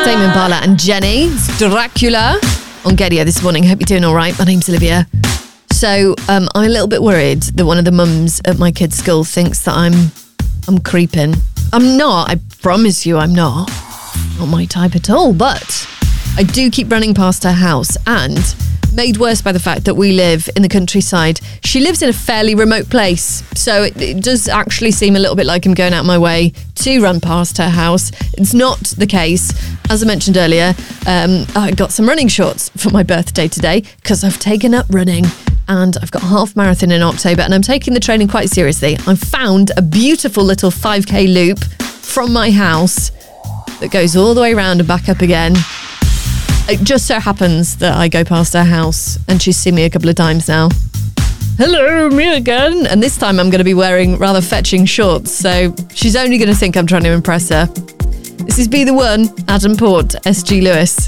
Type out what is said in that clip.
Tame Impala and Jenny. It's Dracula on Gaydio this morning. Hope you're doing all right. My name's Olivia. So I'm a little bit worried that one of the mums at my kids' school thinks that I'm creeping. I'm not. I promise you I'm not. Not my type at all. But I do keep running past her house, and made worse by the fact that we live in the countryside. She lives in a fairly remote place, so it does actually seem a little bit like I'm going out of my way to run past her house. It's not the case. As I mentioned earlier, I got some running shorts for my birthday today because I've taken up running, and I've got a half marathon in October, and I'm taking the training quite seriously. I found a beautiful little 5k loop from my house that goes all the way around and back up again. It just so happens that I go past her house and she's seen me a couple of times now. Hello, me again. And this time I'm going to be wearing rather fetching shorts, so she's only going to think I'm trying to impress her. This is Be The One, Adam Port, SG Lewis.